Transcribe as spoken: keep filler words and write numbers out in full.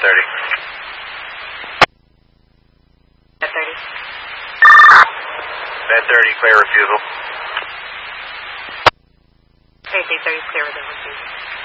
thirty. Bed thirty. Bed thirty, clear refusal. Page eight thirty is clear with the refusal.